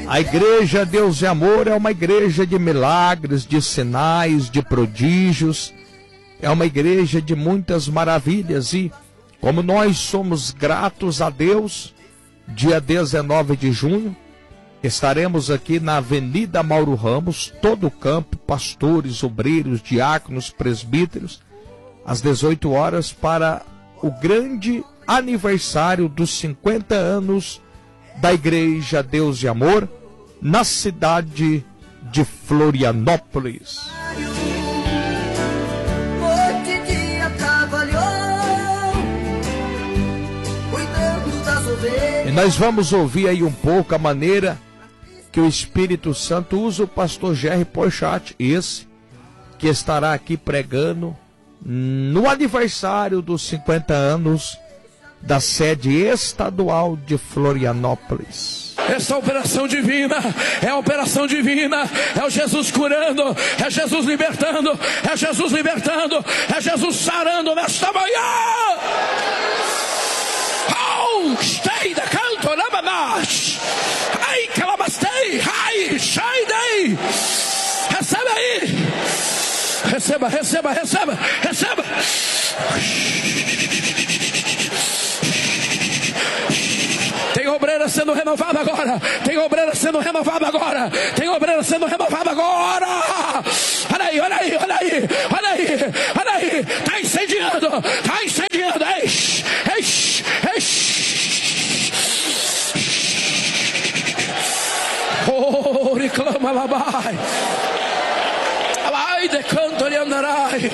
A igreja Deus e Amor é uma igreja de milagres, de sinais, de prodígios. É uma igreja de muitas maravilhas e, como nós somos gratos a Deus, dia 19 de junho, estaremos aqui na Avenida Mauro Ramos, todo o campo, pastores, obreiros, diáconos, presbíteros, às 18 horas, para o grande aniversário dos 50 anos da Igreja Deus e Amor, na cidade de Florianópolis. E nós vamos ouvir aí um pouco a maneira que o Espírito Santo usa o pastor Jerry Porchat, esse que estará aqui pregando no aniversário dos 50 anos da sede estadual de Florianópolis. Essa operação divina, é a operação divina, é o Jesus curando, é Jesus libertando, é Jesus libertando, é Jesus sarando nesta manhã. Oh, stay da canto na marcha. Ai, calabastei, ai, sai daí. Recebe aí. Receba, receba, receba, receba. Tem obreira sendo renovada agora. Tem obreira sendo renovada agora. Tem obreira sendo renovada agora. Olha aí, olha aí, olha aí, olha aí, olha aí. Está incendiando, está incendiando. Eish, eish, eish. Oh, reclama lá, vai. Vai, decanto ali andarai.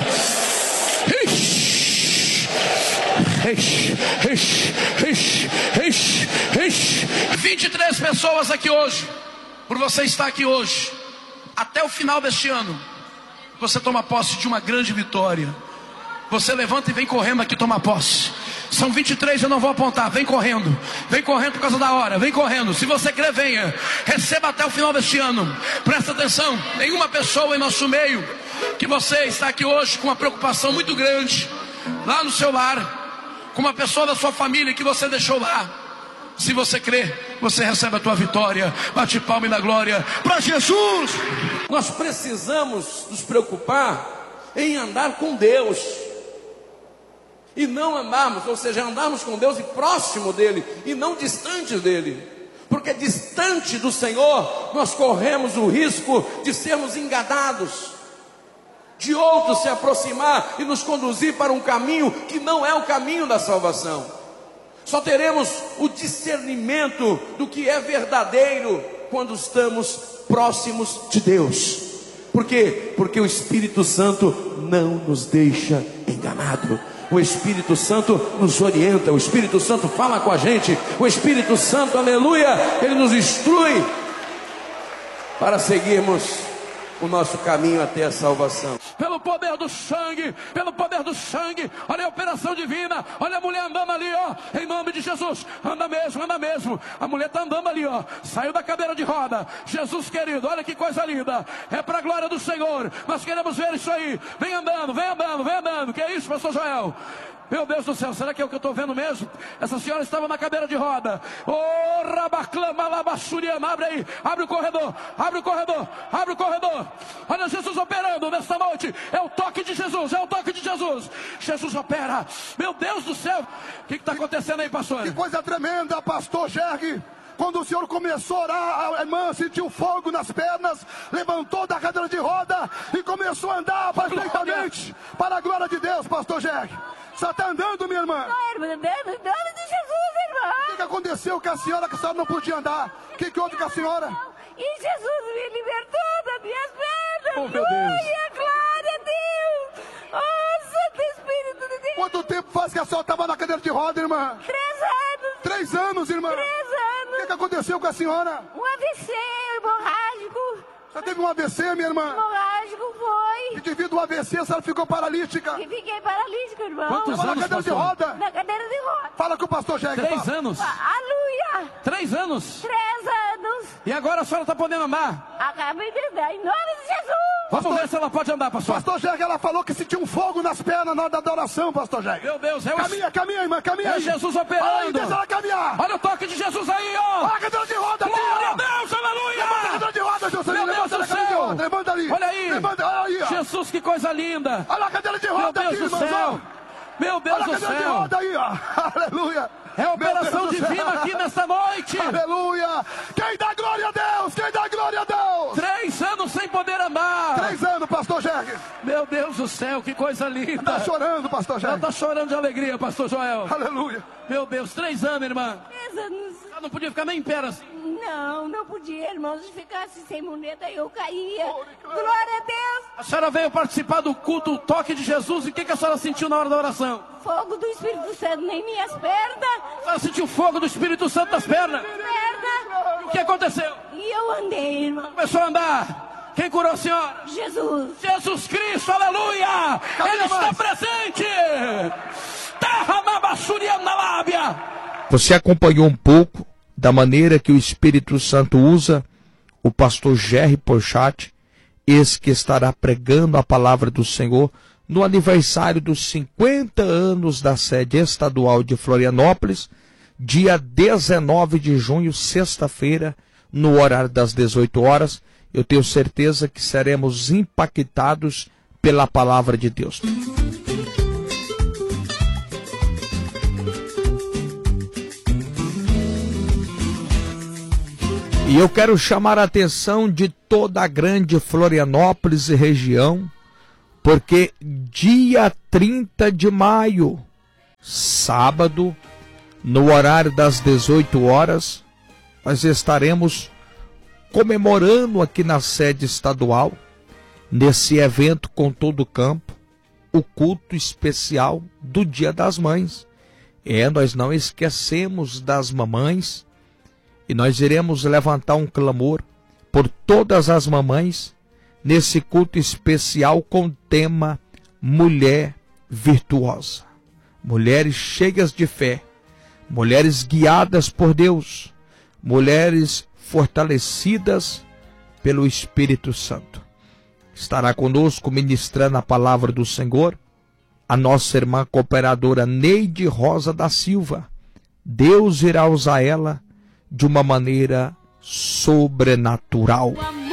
23 pessoas aqui hoje. Por você estar aqui hoje, até o final deste ano, você toma posse de uma grande vitória. Você levanta e vem correndo aqui tomar posse. São 23, eu não vou apontar. Vem correndo por causa da hora. Vem correndo, se você crer, venha. Receba até o final deste ano. Presta atenção, nenhuma pessoa em nosso meio que você está aqui hoje com uma preocupação muito grande lá no seu lar, com uma pessoa da sua família que você deixou lá. Se você crê, você recebe a tua vitória. Bate palma e dá glória para Jesus. Nós precisamos nos preocupar em andar com Deus e não andarmos, ou seja, andarmos com Deus e próximo dele e não distantes dele, porque distante do Senhor nós corremos o risco de sermos enganados, de outro se aproximar e nos conduzir para um caminho que não é o caminho da salvação. Só teremos o discernimento do que é verdadeiro quando estamos próximos de Deus. Por quê? Porque o Espírito Santo não nos deixa enganado. O Espírito Santo nos orienta, o Espírito Santo fala com a gente, o Espírito Santo, aleluia, ele nos instrui para seguirmos o nosso caminho até a salvação. Pelo poder do sangue, pelo poder do sangue. Olha a operação divina. Olha a mulher andando ali, ó. Em nome de Jesus, anda mesmo, anda mesmo. A mulher está andando ali, ó. Saiu da cadeira de roda. Jesus querido, olha que coisa linda. É para a glória do Senhor. Nós queremos ver isso aí. Vem andando, vem andando, vem andando. Que é isso, pastor Joel? Meu Deus do céu, será que é o que eu estou vendo mesmo? Essa senhora estava na cadeira de roda. Oh, rabaclama, labassuriana. Abre aí, abre o corredor, abre o corredor, abre o corredor. Olha Jesus operando nesta noite. É o toque de Jesus, é o toque de Jesus. Jesus opera. Meu Deus do céu. O que está acontecendo aí, pastor? Que coisa tremenda, pastor Jerry. Quando o senhor começou a orar, a irmã sentiu fogo nas pernas, levantou da cadeira de roda e começou a andar perfeitamente para a glória de Deus, pastor Jerry. Você está andando, minha irmã? Não, irmã, em nome de Jesus, irmã. O que aconteceu com a senhora, que a senhora não podia andar? O que houve com a senhora? E Jesus me libertou das minhas pernas. Oh, meu Deus. Glória a Deus. Oh, Santo Espírito de Deus. Quanto tempo faz que a senhora estava na cadeira de roda, irmã? 3 anos. 3 anos, irmã? 3 anos. O que aconteceu com a senhora? Um AVC hemorrágico. Você teve um AVC, minha irmã? Hemorrágico foi. E devido ao AVC, a senhora ficou paralítica? E fiquei paralítica, irmão. Quantos anos, na cadeira de roda? Na cadeira de roda. Fala com o pastor Jerry. 3 anos? Aleluia. 3 anos? 3 anos. E agora a senhora está podendo andar? Acabei de andar, em nome de Jesus. Vamos ver se ela pode andar, pastor. Pastor Jerry, ela falou que sentiu um fogo nas pernas na hora da adoração, pastor Jerry. Meu Deus, é o... Caminha, irmã, caminha. É Jesus operando. Fala aí, deixa ela caminhar. Olha o toque de Jesus aí, ó. Olha a cadeira de roda, glória a Deus, aleluia. Jesus, que coisa linda. Olha a cadeira de roda Meu aqui, Deus do irmãos. céu. Meu Deus Olha a do cadeira de céu. roda aí, ó. Aleluia. É operação Meu Deus do divina céu. aqui nesta noite. Aleluia. Quem dá glória a Deus? Quem dá glória a Deus? 3 anos sem poder andar. 3 anos, pastor Jerg. Meu Deus do céu, que coisa linda. Tá chorando, pastor Ela Jerg. tá chorando de alegria, pastor Joel. Aleluia. Meu Deus, 3 anos, irmã. 3 anos. Ela não podia ficar nem em pé assim. Não podia, irmãos. Se ficasse sem muleta, eu caía. Glória a Deus. A senhora veio participar do culto, o toque de Jesus. E o que a senhora sentiu na hora da oração? Fogo do Espírito Santo nem minhas pernas. A senhora sentiu o fogo do Espírito Santo nas pernas. O que aconteceu? E eu andei, irmão. Começou a andar. Quem curou a senhora? Jesus. Jesus Cristo, aleluia! Ele está presente! Terra na basúria na lábia! Você acompanhou um pouco da maneira que o Espírito Santo usa o pastor Jerry Porchat, esse que estará pregando a palavra do Senhor no aniversário dos 50 anos da sede estadual de Florianópolis, dia 19 de junho, sexta-feira, no horário das 18 horas. Eu tenho certeza que seremos impactados pela palavra de Deus. E eu quero chamar a atenção de toda a grande Florianópolis e região, porque dia 30 de maio, sábado, no horário das 18 horas, nós estaremos comemorando aqui na sede estadual, nesse evento com todo o campo, o culto especial do Dia das Mães. Nós não esquecemos das mamães, e nós iremos levantar um clamor por todas as mamães nesse culto especial com o tema Mulher Virtuosa. Mulheres cheias de fé, mulheres guiadas por Deus, mulheres fortalecidas pelo Espírito Santo. Estará conosco ministrando a palavra do Senhor a nossa irmã cooperadora Neide Rosa da Silva. Deus irá usar ela de uma maneira sobrenatural.